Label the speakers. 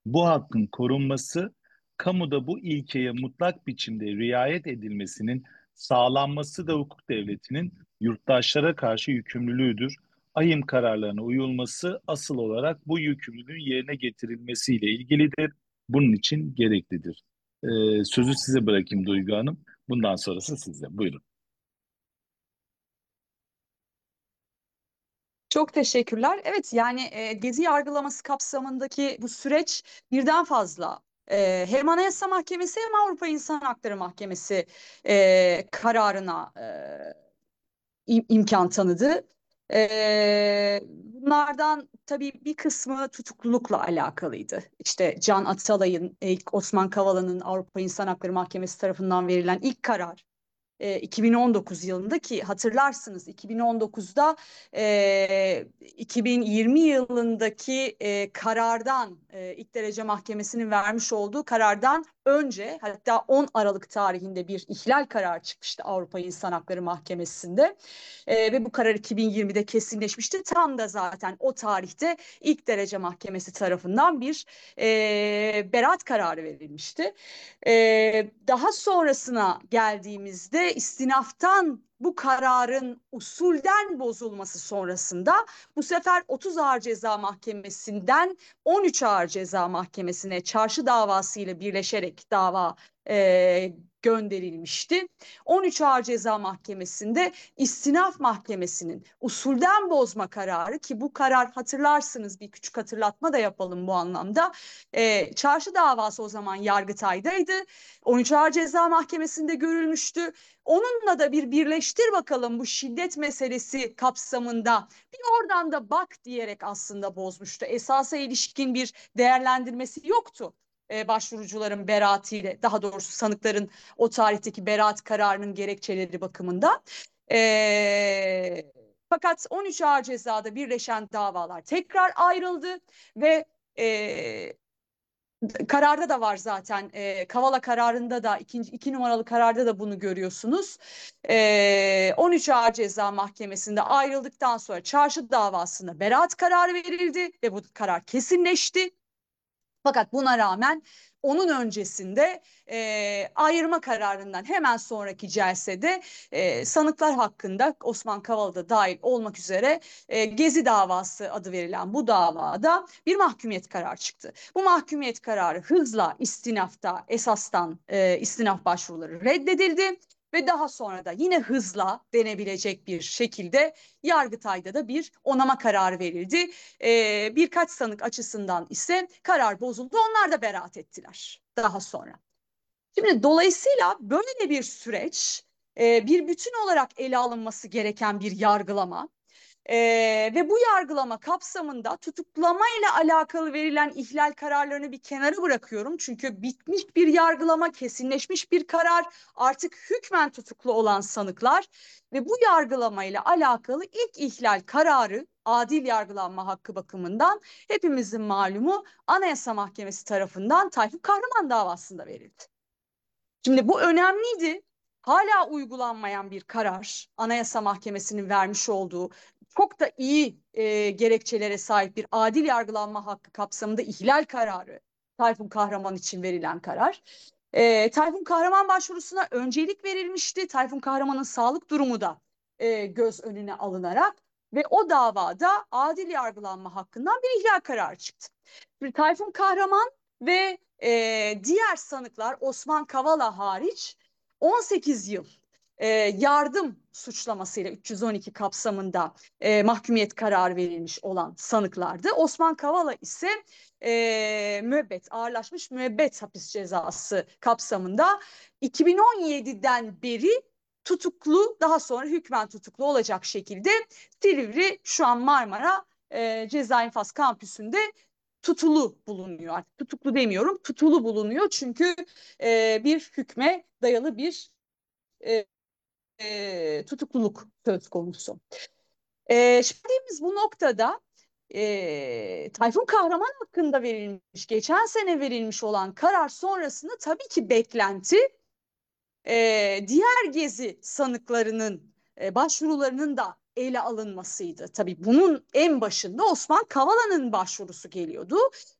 Speaker 1: Bu hakkın korunması, kamuda bu ilkeye mutlak biçimde riayet edilmesinin sağlanması da hukuk devletinin yurttaşlara karşı yükümlülüğüdür. Ahim kararlarına uyulması asıl olarak bu yükümlülüğün yerine getirilmesiyle ilgilidir. Bunun için gereklidir. Sözü size bırakayım Duygu Hanım. Bundan sonrası sizde. Buyurun.
Speaker 2: Çok teşekkürler. Evet, yani gezi yargılaması kapsamındaki bu süreç birden fazla hem Anayasa Mahkemesi hem Avrupa İnsan Hakları Mahkemesi kararına imkan tanıdı. Bunlardan tabii bir kısmı tutuklulukla alakalıydı. İşte Can Atalay'ın, Osman Kavala'nın Avrupa İnsan Hakları Mahkemesi tarafından verilen ilk karar 2019 yılında, ki hatırlarsınız 2019'da 2020 yılındaki karardan, ilk derece mahkemesinin vermiş olduğu karardan önce, hatta 10 Aralık tarihinde bir ihlal kararı çıkmıştı Avrupa İnsan Hakları Mahkemesi'nde. Ve bu karar 2020'de kesinleşmişti. Tam da zaten o tarihte ilk derece mahkemesi tarafından bir beraat kararı verilmişti. Daha sonrasına geldiğimizde istinaftan bu kararın usulden bozulması sonrasında bu sefer 30 Ağır Ceza Mahkemesi'nden 13 Ağır Ceza Mahkemesi'ne çarşı davasıyla birleşerek dava gönderilmişti. 13 Ağır Ceza Mahkemesi'nde istinaf mahkemesinin usulden bozma kararı, ki bu karar hatırlarsınız, bir küçük hatırlatma da yapalım bu anlamda. Çarşı davası o zaman Yargıtay'daydı. 13 Ağır Ceza Mahkemesi'nde görülmüştü. Onunla da bir birleştir bakalım bu şiddet meselesi kapsamında. Bir oradan da bak diyerek aslında bozmuştu. Esasa ilişkin bir değerlendirmesi yoktu. Başvurucuların beraatiyle, daha doğrusu sanıkların o tarihteki beraat kararının gerekçeleri bakımından. Fakat 13 Ağır Ceza'da birleşen davalar tekrar ayrıldı ve kararda da var zaten, Kavala kararında da, iki numaralı kararda da bunu görüyorsunuz. 13 Ağır Ceza Mahkemesi'nde ayrıldıktan sonra çarşı davasında beraat kararı verildi ve bu karar kesinleşti. Fakat buna rağmen onun öncesinde ayırma kararından hemen sonraki celsede sanıklar hakkında, Osman Kavala da dahil olmak üzere, Gezi davası adı verilen bu davada bir mahkumiyet kararı çıktı. Bu mahkumiyet kararı hızla istinafta, esastan istinaf başvuruları reddedildi ve daha sonra da yine hızla denebilecek bir şekilde Yargıtay'da da bir onama kararı verildi. Birkaç sanık açısından ise karar bozuldu. Onlar da beraat ettiler daha sonra. Şimdi dolayısıyla böyle bir süreç bir bütün olarak ele alınması gereken bir yargılama. Ve bu yargılama kapsamında tutuklamayla alakalı verilen ihlal kararlarını bir kenara bırakıyorum. Çünkü bitmiş bir yargılama, kesinleşmiş bir karar, artık hükmen tutuklu olan sanıklar ve bu yargılamayla alakalı ilk ihlal kararı, adil yargılanma hakkı bakımından hepimizin malumu, Anayasa Mahkemesi tarafından Tayfun Kahraman davasında verildi. Şimdi bu önemliydi. Hala uygulanmayan bir karar, Anayasa Mahkemesi'nin vermiş olduğu çok da iyi gerekçelere sahip bir adil yargılanma hakkı kapsamında ihlal kararı, Tayfun Kahraman için verilen karar. Tayfun Kahraman başvurusuna öncelik verilmişti. Tayfun Kahraman'ın sağlık durumu da göz önüne alınarak ve o davada adil yargılanma hakkından bir ihlal kararı çıktı. Bir Tayfun Kahraman ve diğer sanıklar, Osman Kavala hariç, 18 yıl yardım suçlamasıyla 312 kapsamında mahkumiyet kararı verilmiş olan sanıklardı. Osman Kavala ise müebbet, ağırlaşmış müebbet hapis cezası kapsamında 2017'den beri tutuklu, daha sonra hükmen tutuklu olacak şekilde Silivri, şu an Marmara Ceza İnfaz Kampüsü'nde tutulu bulunuyor. Artık tutuklu demiyorum, tutulu bulunuyor çünkü bir hükme dayalı bir tutukluluk söz konusu. Şimdi biz bu noktada Tayfun Kahraman hakkında verilmiş, geçen sene verilmiş olan karar sonrasında tabii ki beklenti diğer gezi sanıklarının başvurularının da ele alınmasıydı. Tabii bunun en başında Osman Kavala'nın başvurusu geliyordu.